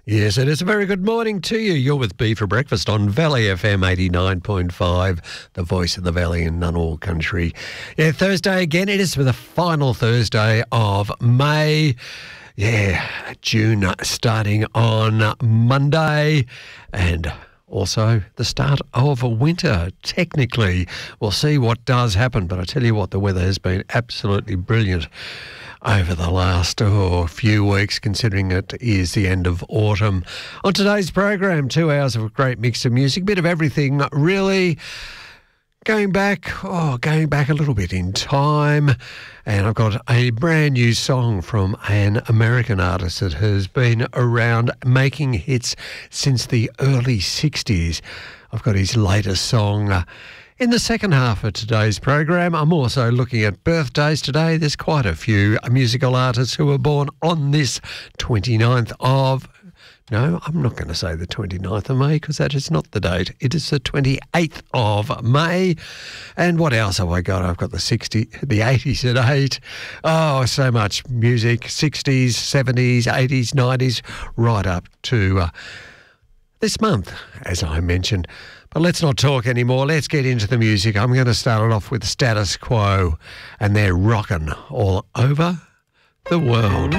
Yes, it is a very good morning to you. You're with B for Breakfast on Valley FM 89.5, the voice of the Valley in Ngunnawal country. Yeah, Thursday again. It is the final Thursday of May. Yeah, June starting on Monday and also the start of winter, technically. We'll see what does happen, but I tell you what, the weather has been absolutely brilliant over the last few weeks, considering it is the end of autumn. On today's program, 2 hours of a great mix of music, bit of everything, really. Going back a little bit in time, and I've got a brand new song from an American artist that has been around making hits since the early 60s. I've got his latest song in the second half of today's program. I'm also looking at birthdays today. There's quite a few musical artists who were born on this 29th of... No, I'm not going to say the 29th of May because that is not the date. It is the 28th of May. And what else have I got? I've got the 80s at 8. Oh, so much music. 60s, 70s, 80s, 90s, right up to this month, as I mentioned. But let's not talk anymore. Let's get into the music. I'm going to start it off with Status Quo, and they're rocking all over the world.